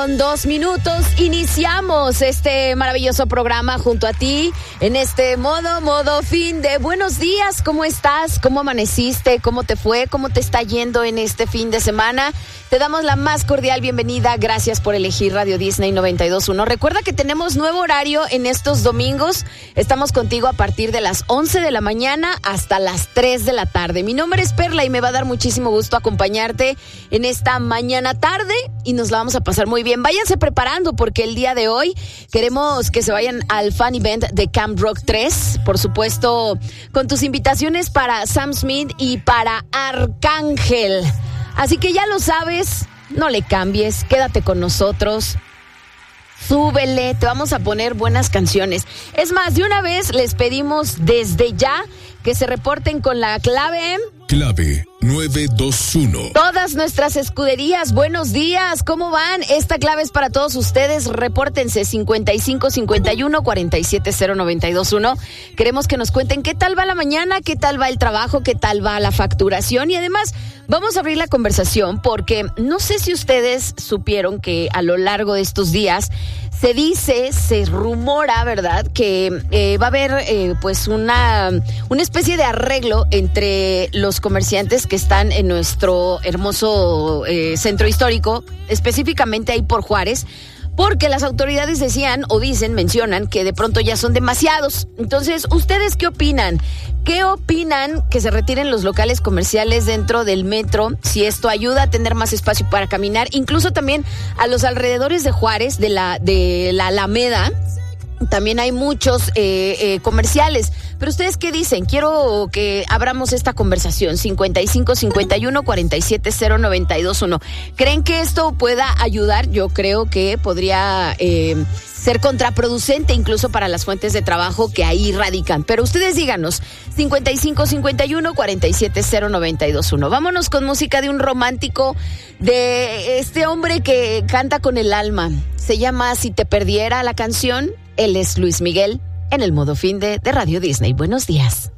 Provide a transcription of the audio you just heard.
8:02. Iniciamos este maravilloso programa junto a ti en este modo fin de buenos días. ¿Cómo estás? ¿Cómo amaneciste? ¿Cómo te fue? ¿Cómo te está yendo en este fin de semana? Te damos la más cordial bienvenida. Gracias por elegir Radio Disney 92.1. Recuerda que tenemos nuevo horario en estos domingos. Estamos contigo a partir de las 11 de la mañana hasta las 3 de la tarde. Mi nombre es Perla y me va a dar muchísimo gusto acompañarte en esta mañana tarde y nos la vamos a pasar muy bien. Váyanse preparando porque el día de hoy queremos que se vayan al fan event de Camp Rock 3, por supuesto, con tus invitaciones para Sam Smith y para Arcángel. Así que ya lo sabes, no le cambies, quédate con nosotros. Súbele, te vamos a poner buenas canciones. Es más, de una vez les pedimos desde ya que se reporten con la clave 921. Todas nuestras escuderías, buenos días, ¿cómo van? Esta clave es para todos ustedes. Repórtense 5551-470-921. Queremos que nos cuenten qué tal va la mañana, qué tal va el trabajo, qué tal va la facturación y además vamos a abrir la conversación porque no sé si ustedes supieron que a lo largo de estos días se rumora, ¿verdad? Que va a haber pues una especie de arreglo entre los comerciantes que están en nuestro hermoso centro histórico, específicamente ahí por Juárez, porque las autoridades mencionan que de pronto ya son demasiados. Entonces, ¿ustedes qué opinan? ¿Qué opinan que se retiren los locales comerciales dentro del metro? Si esto ayuda a tener más espacio para caminar, incluso también a los alrededores de Juárez, de la Alameda, también hay muchos comerciales. Pero ¿ustedes qué dicen? Quiero que abramos esta conversación. 5551-470-921. ¿Creen que esto pueda ayudar? Yo creo que podría ser contraproducente incluso para las fuentes de trabajo que ahí radican. Pero ustedes díganos, 5551-470-921. Vámonos con música de un romántico, de este hombre que canta con el alma. Se llama Si te perdiera la canción. Él es Luis Miguel en el modo fin de Radio Disney. Buenos días.